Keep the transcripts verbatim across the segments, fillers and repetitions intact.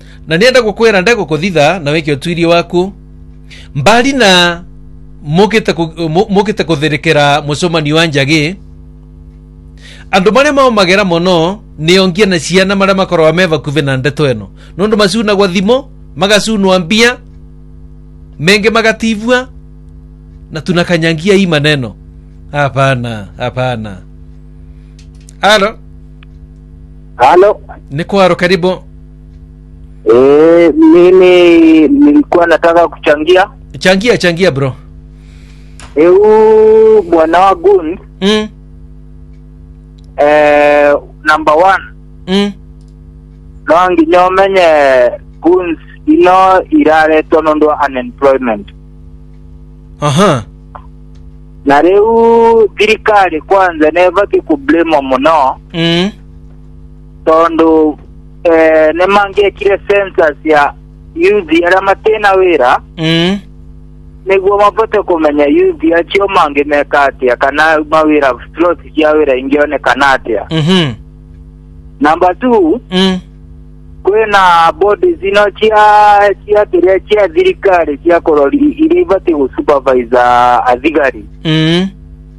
na nienda gukwira ndego kuthitha na weke utwiri waku mbali na mukite mukite kuthirikira musomani wa Njagi andu maria mao magera mono ni ongia na ciana maria makorwa meva kuve na ndeto eno nondu macuna gwa thimo magasunwa mbia menge magativua na tunakanyangia hii maneno. Hapana, hapana. Halo. Halo. Niko karibu. Eh, mimi nilikuwa nataka kuchangia. Changia, changia bro. Eh, bwana wa Gun. Mm. Eh, number one. Mm. Longi nyomenye Guns ino irare tonondo unemployment. Aha. Na leo thirikari kwanza neva kikublema muno. Mm. Tondo eh nemange kile census ya youth ya matena wera. Mm. Niguo mabote kumenya youth ya chio mange mekati kana mawira slot ya wera ingione kanatia. Mhm. Number two. Mm. Kwena body zino chia chia kire chia thirikari chia korori iribati gusupervisor athigari. Mm.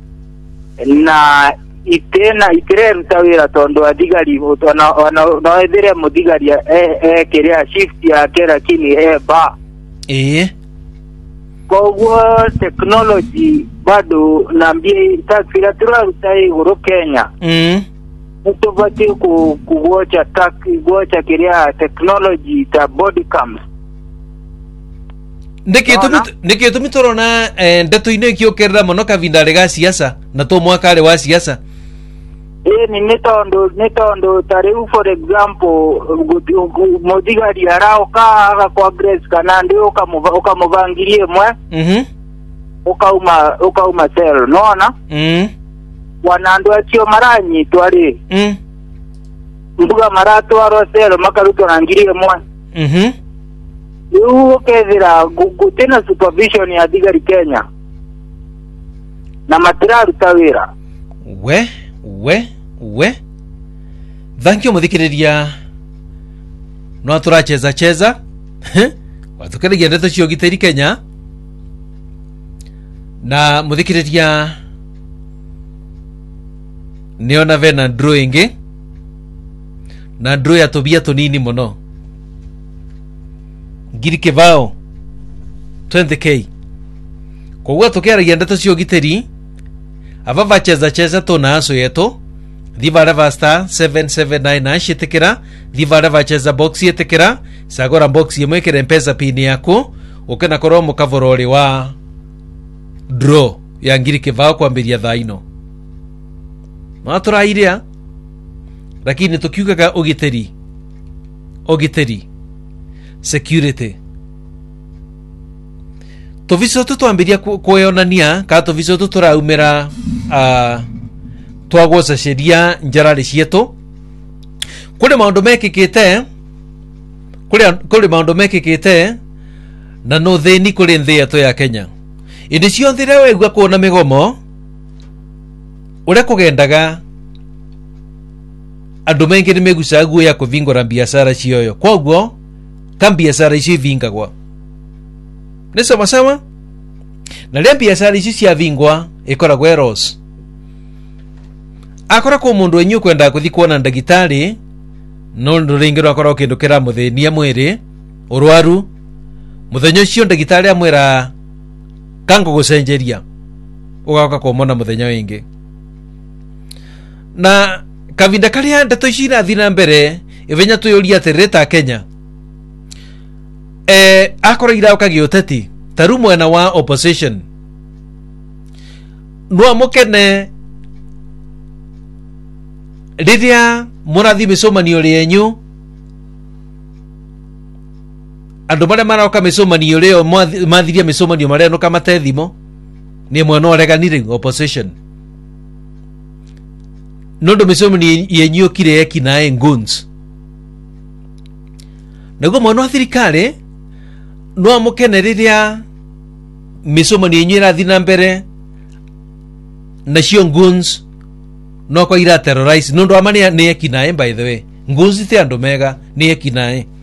Na itena ikire mtawira tondo athigari utona no ethire muthigari eh eh kire shift ya kera kini eh ba. Eh. Kwa technology bado nambie takira turarutai guru Kenya. Mm. Mutobati ku kuocha tak kuocha kiria technology ta body cams. Ndeke tumi ndeke tumi torona ndeto ine kiokerera mono kavindare ga siasa na to mwakare wa siasa. Eh ni netondo netondo tariu for example muthigari arao ka kwa Grace kana ndio ukamuva muvangirie mwe. Mhm. Ukauma ukauma cell nona? Mhm. Wanandu achio maranyi twari. Mhm. Mbuga marato aroselo makaruto nangirie mwe. Mhm. Yu kezira gutena supervision ya thigari Kenya. Na matiraru tawira. We we we thank you muthikiriria no turacheza cheza watukiriria ndeto cio giteri Kenya na muthikiriria niona vena drawing na draw ya tobia tonini muno ngiri kivao twenty K kwa uwa tukiragia ndeto cio giteri ava vacheza cheza tona aso yeto thivara va star seven seven nine ashitikira thivara vacheza box yetikira sagora box yemwe kire mpesa pin yako ukena korwo mukavorori wa draw ya ngiri kivao kwambiria thaino maturairia lakini tukiugaga ugiteri ugiteri security toviso tutwambiria kuonania ka toviso tuturaumira a twagwoca sheria njarari cietu kuri maundu mekikite kuri kuri maundu mekikite na no theni kuri nthi yetu ya Kenya indi cionthe ria wegua kuona migomo uria kugendaga andu mengi ni meguca guo ya kuvingora biashara cioyo koguo ka biashara icio ivingagwa ni sama sama na ria biashara icio ciavingwa ikoragwo eros akora ko mundu enyu kwenda kuthi kuona ndagitari no ndringiro akora kindu kira muthenia mwiri urwaru muthenyo cio ndagitari amwira kango gucenjeria ugaoka kumona muthenya wingi na kavinda karia ndeto ici irathi na mbere ivenya tuyuria atirita Kenya eh akora iraoka giuteti taru mwena wa opposition no mukene riria murathi misomanio rienyu andu maria maroka misomanio rio mathiria misomanio maria no kamate thimo ni mwena oreganire opposition nondo misomanio yenyu kire ekinae nguns nago mwana thirikari no amukene riria misomanio yenyu irathi na mbere na cio nguns no kwa ira terrorize nondo amani ni ekinae by the way nguns ti andu mega ni ekinae